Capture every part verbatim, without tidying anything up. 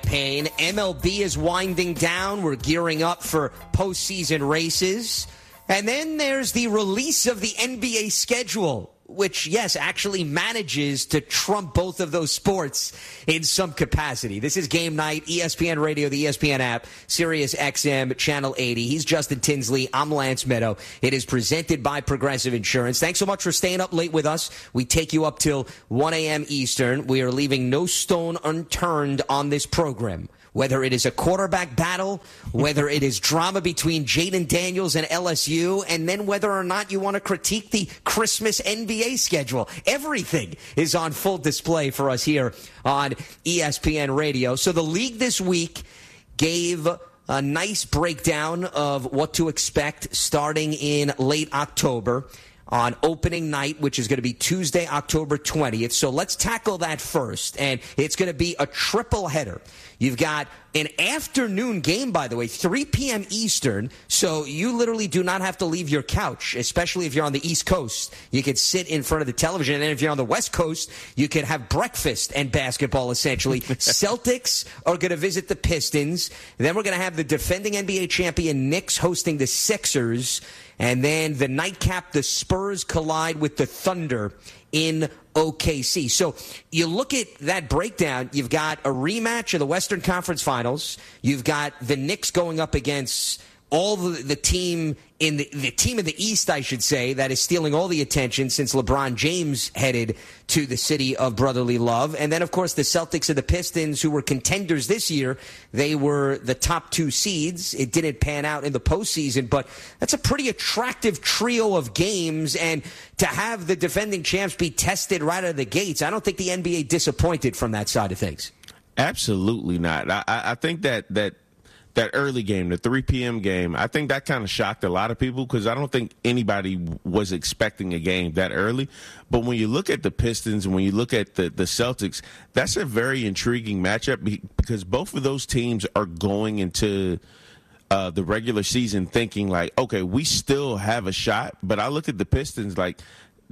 campaign. M L B is winding down. We're gearing up for postseason races. And then there's the release of the N B A schedule, which, yes, actually manages to trump both of those sports in some capacity. This is Game Night, E S P N Radio, the E S P N app, Sirius X M, Channel eighty. He's Justin Tinsley. I'm Lance Meadow. It is presented by Progressive Insurance. Thanks so much for staying up late with us. We take you up till one a.m. Eastern. We are leaving no stone unturned on this program. Whether it is a quarterback battle, whether it is drama between Jaden Daniels and L S U, and then whether or not you want to critique the Christmas N B A schedule. Everything is on full display for us here on E S P N Radio. So the league this week gave a nice breakdown of what to expect starting in late October on opening night, which is going to be Tuesday, October twentieth. So let's tackle that first. And it's going to be a triple header. You've got an afternoon game, by the way, three p.m. Eastern. So you literally do not have to leave your couch, especially if you're on the East Coast. You could sit in front of the television. And then if you're on the West Coast, you could have breakfast and basketball, essentially. Celtics are going to visit the Pistons. Then we're going to have the defending N B A champion Knicks hosting the Sixers. And then the nightcap, the Spurs collide with the Thunder in O K C. So you look at that breakdown, you've got a rematch of the Western Conference Finals. You've got the Knicks going up against all the, the team in the, the team in the East, I should say, that is stealing all the attention since LeBron James headed to the city of brotherly love. And then, of course, the Celtics and the Pistons, who were contenders this year, they were the top two seeds. It didn't pan out in the postseason, but that's a pretty attractive trio of games. And to have the defending champs be tested right out of the gates, I don't think the N B A disappointed from that side of things. Absolutely not. I, I think that that. That early game, the three p.m. game, I think that kind of shocked a lot of people because I don't think anybody was expecting a game that early. But when you look at the Pistons and when you look at the, the Celtics, that's a very intriguing matchup because both of those teams are going into uh, the regular season thinking like, okay, we still have a shot. But I look at the Pistons like,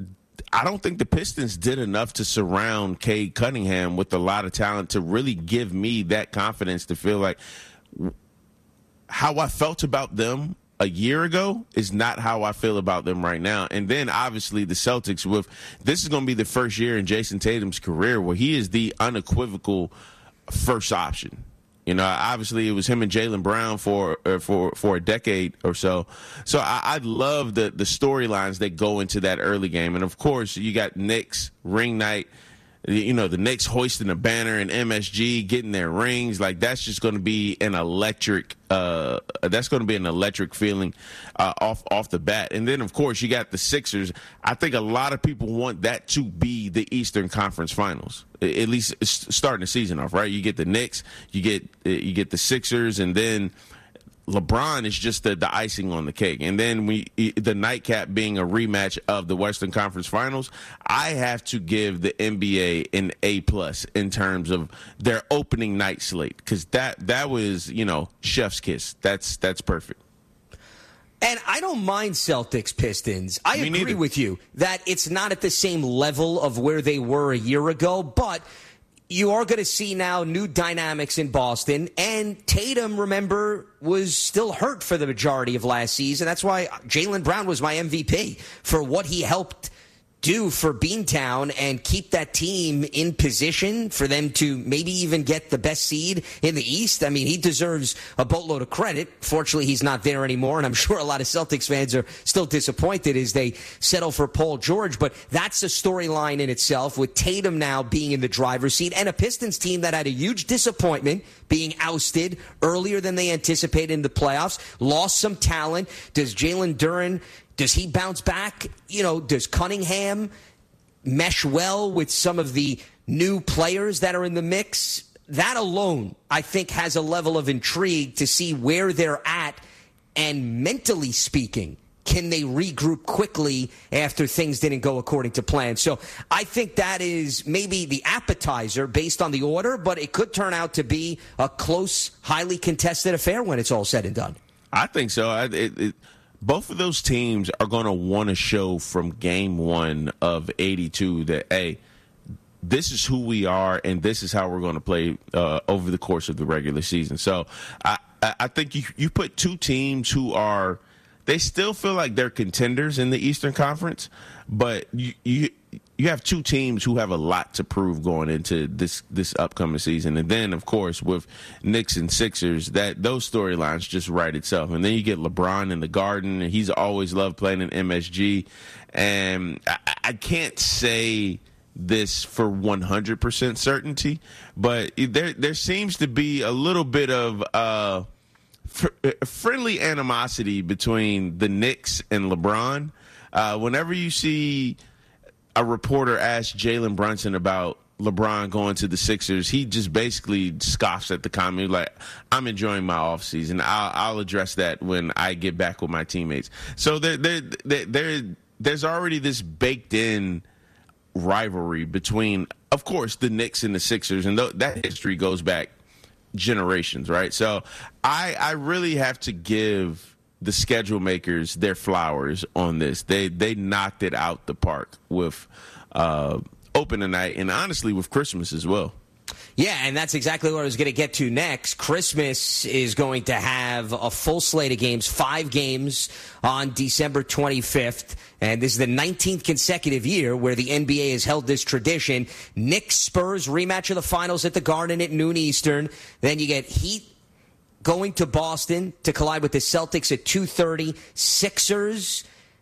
I don't think the Pistons did enough to surround Cade Cunningham with a lot of talent to really give me that confidence to feel like how I felt about them a year ago is not how I feel about them right now. And then obviously the Celtics with this is going to be the first year in Jason Tatum's career where he is the unequivocal first option. You know, obviously it was him and Jaylen Brown for uh, for for a decade or so. So I, I love the the storylines that go into that early game. And of course you got Knicks ring night. You know, the Knicks hoisting a banner and M S G getting their rings. Like, that's just going to be an electric uh, – that's going to be an electric feeling uh, off off the bat. And then, of course, you got the Sixers. I think a lot of people want that to be the Eastern Conference Finals, at least starting the season off, right? You get the Knicks, you get you get the Sixers, and then – LeBron is just the, the icing on the cake. And then we the nightcap being a rematch of the Western Conference Finals, I have to give the N B A an A plus in terms of their opening night slate because that that was, you know, chef's kiss. That's that's perfect. And I don't mind Celtics Pistons. I Me agree neither. with you that it's not at the same level of where they were a year ago, but you are going to see now new dynamics in Boston. And Tatum, remember, was still hurt for the majority of last season. That's why Jaylen Brown was my M V P for what he helped do for Beantown and keep that team in position for them to maybe even get the best seed in the East. I mean, he deserves a boatload of credit. Fortunately, he's not there anymore, and I'm sure a lot of Celtics fans are still disappointed as they settle for Paul George. But that's a storyline in itself with Tatum now being in the driver's seat and a Pistons team that had a huge disappointment being ousted earlier than they anticipated in the playoffs, lost some talent. Does Jalen Duren Does he bounce back? You know, does Cunningham mesh well with some of the new players that are in the mix? That alone, I think, has a level of intrigue to see where they're at. And mentally speaking, can they regroup quickly after things didn't go according to plan? So I think that is maybe the appetizer based on the order, but it could turn out to be a close, highly contested affair when it's all said and done. I think so. I, it, it, both of those teams are going to want to show from game one of eighty-two that, hey, this is who we are, and this is how we're going to play uh, over the course of the regular season. So I, I think you, you put two teams who are, they still feel like they're contenders in the Eastern Conference, but you you, you have two teams who have a lot to prove going into this, this upcoming season. And then, of course, with Knicks and Sixers, that those storylines just write itself. And then you get LeBron in the Garden, and he's always loved playing in M S G. And I, I can't say this for one hundred percent certainty, but there there seems to be a little bit of uh, fr- friendly animosity between the Knicks and LeBron. Uh, whenever you see a reporter ask Jalen Brunson about LeBron going to the Sixers, he just basically scoffs at the comment, like, I'm enjoying my offseason. I'll, I'll address that when I get back with my teammates. So there, there, there, there there's already this baked-in rivalry between, of course, the Knicks and the Sixers, and th- that history goes back generations, right? So I, I really have to give the schedule makers their flowers on this. They they knocked it out the park with uh, opening night, and honestly with Christmas as well. Yeah, and that's exactly what I was going to get to next. Christmas is going to have a full slate of games, five games on December twenty-fifth. And this is the nineteenth consecutive year where the N B A has held this tradition. Knicks Spurs rematch of the finals at the Garden at noon Eastern. Then you get Heat going to Boston to collide with the Celtics at two thirty. Sixers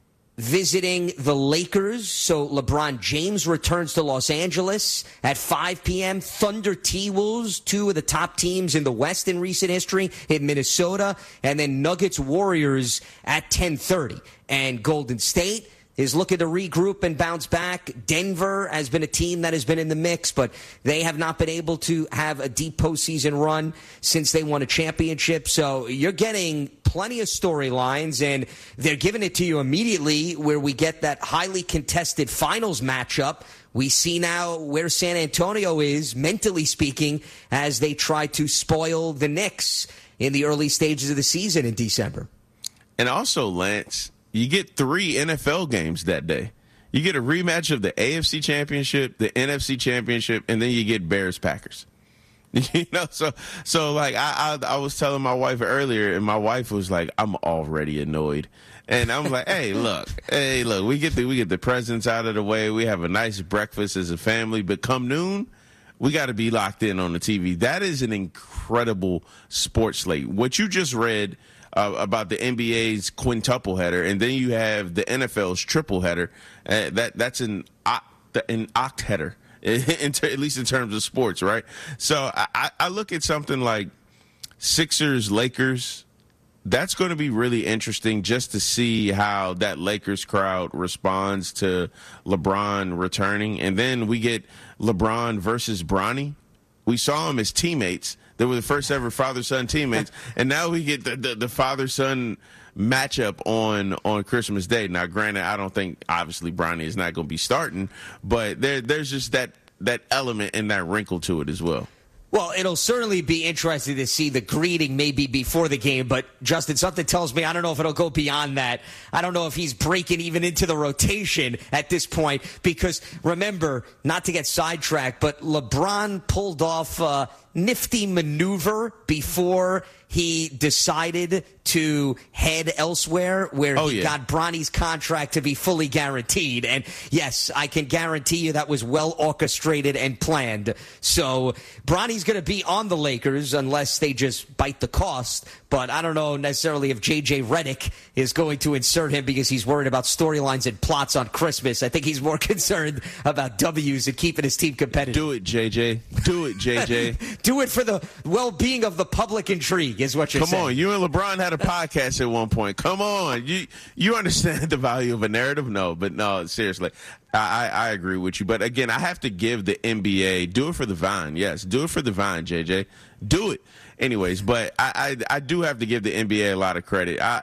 visiting the Lakers. So LeBron James returns to Los Angeles at five p.m. Thunder T-Wolves, two of the top teams in the West in recent history, in Minnesota. And then Nuggets Warriors at ten thirty. And Golden State is looking to regroup and bounce back. Denver has been a team that has been in the mix, but they have not been able to have a deep postseason run since they won a championship. So you're getting plenty of storylines, and they're giving it to you immediately where we get that highly contested finals matchup. We see now where San Antonio is, mentally speaking, as they try to spoil the Knicks in the early stages of the season in December. And also, Lance, you get three N F L games that day. You get a rematch of the A F C Championship, the N F C Championship, and then you get Bears-Packers. You know, so so like I, I I was telling my wife earlier, and my wife was like, "I'm already annoyed," and I'm like, "Hey, look, hey, look, we get the we get the presents out of the way. We have a nice breakfast as a family, but come noon, we got to be locked in on the T V." That is an incredible sports slate. What you just read Uh, about the N B A's quintuple header, and then you have the N F L's triple header. Uh, that that's an oct, an oct header, in ter- at least in terms of sports, right? So I, I look at something like Sixers Lakers. That's going to be really interesting just to see how that Lakers crowd responds to LeBron returning, and then we get LeBron versus Bronny. We saw them as teammates. They were the first ever father-son teammates, and now we get the, the, the father-son matchup on on Christmas Day. Now, granted, I don't think, obviously, Bronny is not going to be starting, but there there's just that, that element and that wrinkle to it as well. Well, it'll certainly be interesting to see the greeting maybe before the game, but Justin, something tells me I don't know if it'll go beyond that. I don't know if he's breaking even into the rotation at this point, because remember, not to get sidetracked, but LeBron pulled off a nifty maneuver before he decided to head elsewhere, where oh, he yeah. got Bronny's contract to be fully guaranteed. And yes, I can guarantee you that was well orchestrated and planned. So Bronny's going to be on the Lakers unless they just bite the cost. But I don't know necessarily if J J Redick is going to insert him because he's worried about storylines and plots on Christmas. I think he's more concerned about W's and keeping his team competitive. Do it, J J. Do it, J J. Do it for the well-being of the public intrigue is what you're Come saying. Come on, you and LeBron had a podcast at one point. Come on. You you understand the value of a narrative? No, but no, seriously. I, I, I agree with you. But again, I have to give the N B A, do it for the Vine. Yes, do it for the Vine, J J. Do it. Anyways, but I, I, I do have to give the N B A a lot of credit. I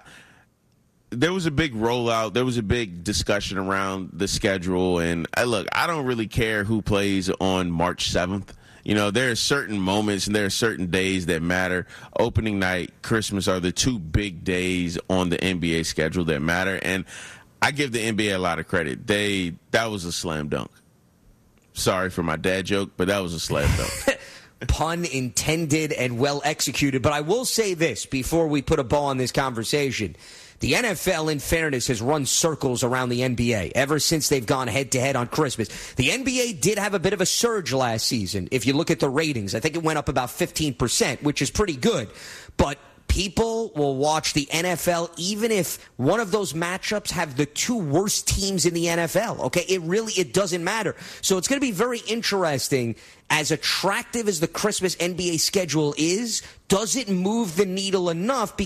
There was a big rollout. There was a big discussion around the schedule. And I, look, I don't really care who plays on March seventh. You know, there are certain moments and there are certain days that matter. Opening night, Christmas are the two big days on the N B A schedule that matter. And I give the N B A a lot of credit. They that was a slam dunk. Sorry for my dad joke, but that was a slam dunk. Pun intended and well executed. But I will say this before we put a bow on this conversation. The N F L, in fairness, has run circles around the N B A ever since they've gone head-to-head on Christmas. The N B A did have a bit of a surge last season. If you look at the ratings, I think it went up about fifteen percent, which is pretty good. But people will watch the N F L even if one of those matchups have the two worst teams in the N F L. Okay, it really it doesn't matter. So it's going to be very interesting. As attractive as the Christmas N B A schedule is, does it move the needle enough?